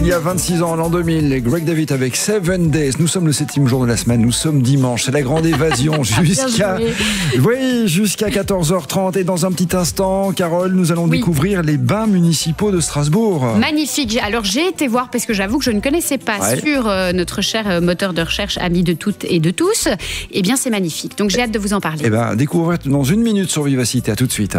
Il y a 26 ans, l'an 2000, Greg David avec 7 Days. Nous sommes le 7e jour de la semaine, nous sommes dimanche. C'est la grande évasion jusqu'à 14h30. Et dans un petit instant, Carole, nous allons découvrir les bains municipaux de Strasbourg. Magnifique. Alors j'ai été voir, parce que j'avoue que je ne connaissais pas, sur notre cher moteur de recherche ami de toutes et de tous. Eh bien c'est magnifique, donc j'ai hâte de vous en parler. Eh bien, découvrez dans 1 minute sur Vivacité. À tout de suite.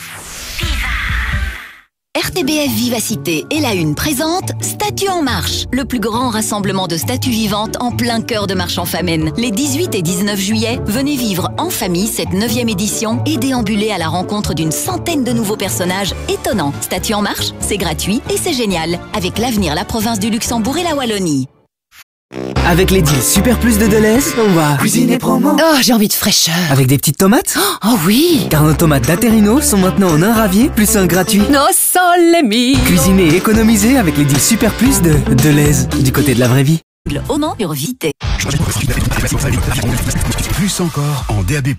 RTBF Vivacité et la Une présente Statues en marche, le plus grand rassemblement de statues vivantes en plein cœur de Marche-en-Famenne. Les 18 et 19 juillet, venez vivre en famille cette 9e édition et déambuler à la rencontre d'une centaine de nouveaux personnages étonnants. Statues en marche, c'est gratuit et c'est génial. Avec l'avenir, la province du Luxembourg et la Wallonie. Avec les deals Super Plus de Deleuze, on va cuisiner promo. Oh, j'ai envie de fraîcheur. Avec des petites tomates. Oh oui. Car nos tomates d'Aterino sont maintenant en un ravier plus un gratuit. No sole mio. Cuisiner et économiser avec les deals Super Plus de Deleuze, du côté de la vraie vie. Au Mans, sur Vité. Plus encore en DAB+.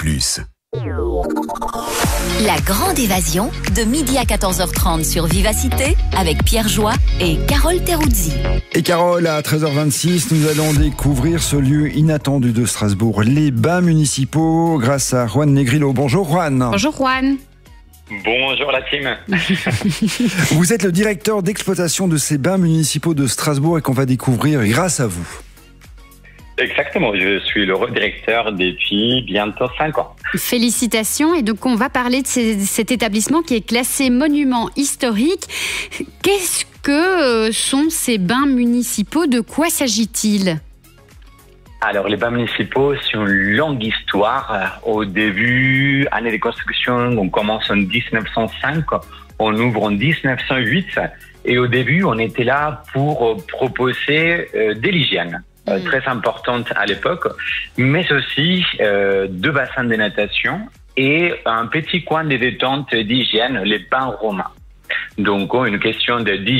La grande évasion, de midi à 14h30 sur Vivacité, avec Pierre Joie et Carole Teruzzi. Et Carole, à 13h26, nous allons découvrir ce lieu inattendu de Strasbourg, les bains municipaux, grâce à Juan Negrillo. Bonjour Juan. Bonjour Juan. Bonjour la team. Vous êtes le directeur d'exploitation de ces bains municipaux de Strasbourg et qu'on va découvrir grâce à vous. Exactement, je suis le redirecteur depuis bientôt 5 ans. Félicitations. Et donc on va parler de cet établissement qui est classé monument historique. Qu'est-ce que sont ces bains municipaux? De quoi s'agit-il? Alors les bains municipaux, c'est une longue histoire. Au début, année de construction, on commence en 1905, on ouvre en 1908. Et au début, on était là pour proposer de l'hygiène. Très importante à l'époque, mais aussi 2 bassins de natation et un petit coin de détente d'hygiène, les bains romains. Donc, une question d'hygiène